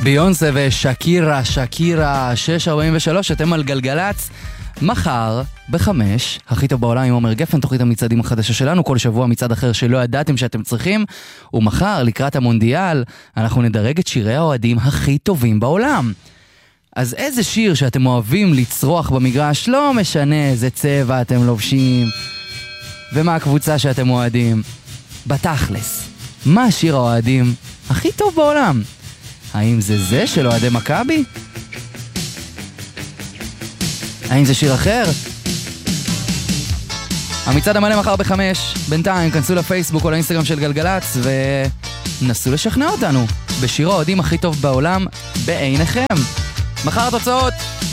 ביונסה ושקירה, 6:43, אתם על גלגלץ. מחר ב-5, הכי טוב בעולם עם עומר גפן, תוכנית המצעדים החדשה שלנו, כל שבוע מצעד אחר שלא ידעתם שאתם צריכים, ומחר לקראת המונדיאל אנחנו נדרג את שירי האוהדים הכי טובים בעולם. אז איזה שיר שאתם אוהבים לצרוח במגרש, לא משנה איזה צבע אתם לובשים ומה הקבוצה שאתם אוהדים, בתכלס, מה שיר האוהדים הכי טוב בעולם? האם זה של אוהדי מכבי? האם זה שיר אחר? המצעד המלא מחר ב-5. בינתיים כנסו לפייסבוק או לאינסטגרם של גלגלץ ונסו לשכנע אותנו בשיר האוהדים הכי טוב בעולם בעיניכם. מחר התוצאות